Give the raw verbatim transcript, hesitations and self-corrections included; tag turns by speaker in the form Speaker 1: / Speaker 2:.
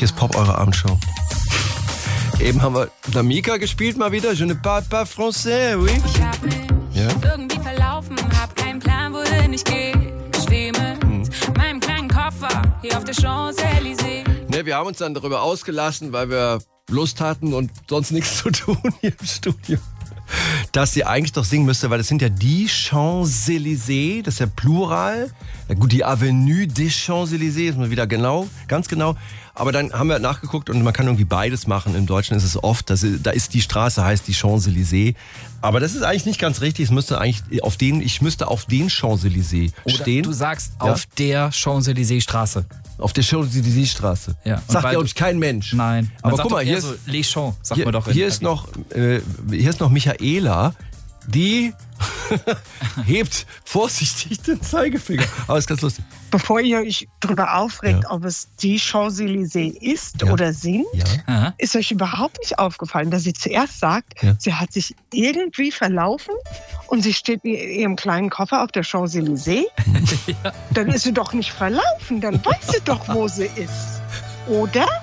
Speaker 1: Hier ist Pop, eure Abendshow. Eben haben wir Namika gespielt mal wieder. Je ne parle pas français, oui.
Speaker 2: Ich hab mich
Speaker 1: Ja.
Speaker 2: irgendwie verlaufen, hab keinen Plan, wohin ich gehe. Steh mit
Speaker 1: Hm.
Speaker 2: meinem kleinen Koffer hier auf der Champs-Élysées.
Speaker 1: Ne, wir haben uns dann darüber ausgelassen, weil wir Lust hatten und sonst nichts zu tun hier im Studio, dass sie eigentlich doch singen müsste, weil das sind ja die Champs-Élysées, das ist ja Plural. Ja gut, die Avenue des Champs-Élysées ist mal wieder genau, ganz genau. Aber dann haben wir nachgeguckt und man kann irgendwie beides machen. Im Deutschen ist es oft, das ist, da ist die Straße, heißt die Champs-Élysées. Aber das ist eigentlich nicht ganz richtig. Es müsste eigentlich auf den, ich müsste auf den Champs-Élysées
Speaker 3: Oder
Speaker 1: stehen.
Speaker 3: du sagst
Speaker 1: Ja.
Speaker 3: auf der Champs-Élysées-Straße.
Speaker 1: Auf der Champs-Élysées-Straße.
Speaker 3: Ja. Und
Speaker 1: Sagt,
Speaker 3: weil
Speaker 1: glaube
Speaker 3: du-
Speaker 1: ich, kein Mensch.
Speaker 3: Nein. Man
Speaker 1: Aber
Speaker 3: sagt
Speaker 1: guck mal,
Speaker 3: doch
Speaker 1: hier
Speaker 3: eher
Speaker 1: ist,
Speaker 3: so Les Champs, sagt
Speaker 1: hier,
Speaker 3: man doch. in-
Speaker 1: hier ist noch, äh, hier ist noch Michaela, die hebt vorsichtig den Zeigefinger. Aber ist ganz lustig.
Speaker 4: Bevor ihr euch darüber aufregt,
Speaker 1: Ja.
Speaker 4: ob es die Champs-Élysées ist
Speaker 1: Ja.
Speaker 4: oder sind,
Speaker 1: Ja.
Speaker 3: Aha.
Speaker 4: ist euch überhaupt nicht aufgefallen, dass sie zuerst sagt,
Speaker 1: Ja.
Speaker 4: sie hat sich irgendwie verlaufen und sie steht mit ihrem kleinen Koffer auf der Champs-Élysées? Dann ist sie doch nicht verlaufen, dann weiß sie doch, wo sie ist. Oder?